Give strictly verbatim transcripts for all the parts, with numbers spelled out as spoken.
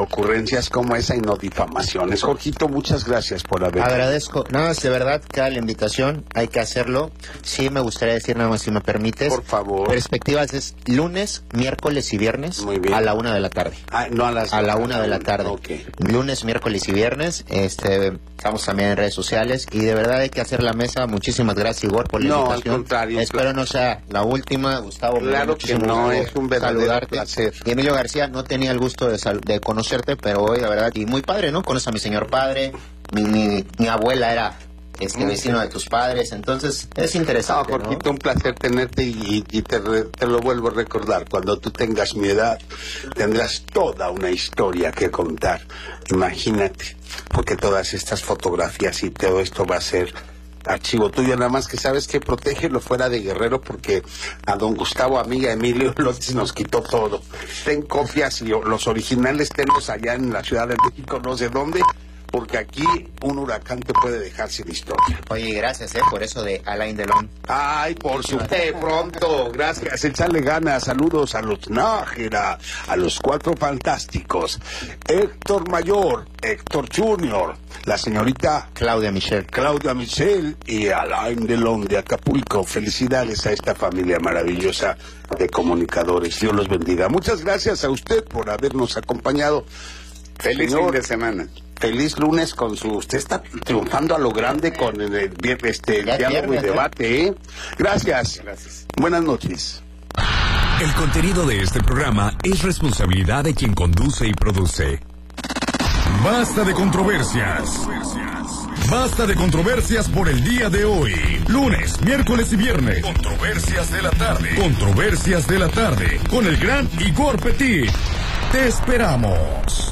ocurrencias como esa y no difamaciones. Jorgito, muchas gracias por haber... Agradezco, nada más de verdad, cada la invitación, hay que hacerlo. Sí, me gustaría decir nada más, si me permites. Por favor. Perspectivas es lunes, miércoles y viernes. Muy bien. A la una de la tarde. Ah, no a las... A la una de la tarde. Okay. Lunes, miércoles y viernes. Este, estamos también en redes sociales y de verdad hay que hacer la mesa. Muchísimas gracias, Igor, por la no, invitación. Al contrario. Espero claro. no sea la última, Gustavo. Claro que no, es un verdadero saludarte. placer. Y Emilio García, no tenía el gusto de, sal de conocerte, pero hoy, la verdad, y muy padre, ¿no? Conoces a mi señor padre, mi, mi, mi abuela era este vecino de tus padres, entonces es interesante, no, Jorgito, ¿no? un placer tenerte y, y te, re, te lo vuelvo a recordar. Cuando tú tengas mi edad, tendrás toda una historia que contar. Imagínate, porque todas estas fotografías y todo esto va a ser archivo tuyo, nada más que sabes que protégelo fuera de Guerrero, porque a don Gustavo, amiga Emilio López, nos quitó todo. Ten copias y los originales tenlos allá en la Ciudad de México, no sé dónde, porque aquí un huracán te puede dejar sin historia. Oye, gracias, ¿eh? Por eso de Alain Delon. Ay, por supuesto, pronto, gracias, échale ganas, saludos a los Nájera, a los Cuatro Fantásticos, Héctor Mayor, Héctor Junior, la señorita Claudia Michel. Claudia Michel y Alain Delon de Acapulco. Felicidades a esta familia maravillosa de comunicadores, Dios los bendiga. Muchas gracias a usted por habernos acompañado. Feliz Señor, fin de semana. Feliz lunes con su... Usted está triunfando a lo grande con el, el, este, el diálogo viernes, y debate, ¿eh? Gracias. Gracias. Buenas noches. El contenido de este programa es responsabilidad de quien conduce y produce. Basta de controversias. Basta de controversias por el día de hoy. Lunes, miércoles y viernes. Controversias de la tarde. Controversias de la tarde. Con el gran Igor Petit. Te esperamos.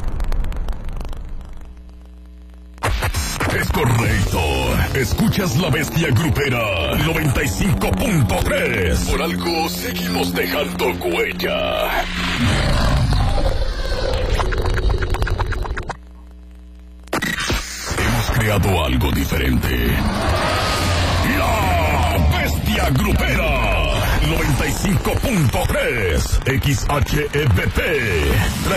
Es correcto. Escuchas La Bestia Grupera noventa y cinco punto tres. Por algo seguimos dejando huella. Hemos creado algo diferente. La Bestia Grupera noventa y cinco punto tres. X H E B P.